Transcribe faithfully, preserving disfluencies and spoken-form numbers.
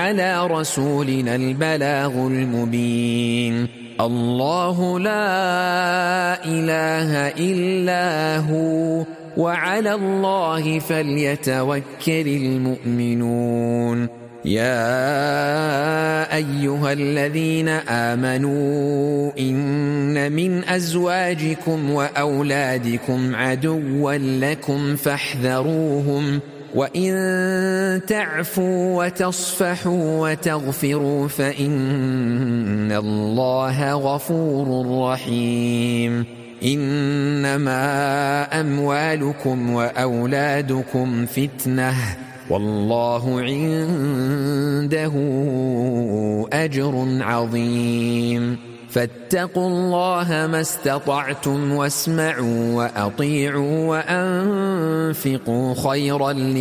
وعلى رسولنا البلاغ المبين. الله لا إله إلا هو وعلى الله فليتوكل المؤمنون. يا أيها الذين آمنوا إن من أزواجكم وأولادكم عدوا لكم فاحذروهم وإن تعفوا وتصفحوا وتغفروا فإن الله غفور رحيم. إنما أموالكم وأولادكم فتنة والله عنده أجر عظيم. فاتقوا الله ما استطعتم واسمعوا وأطيعوا وأنفقوا خيرا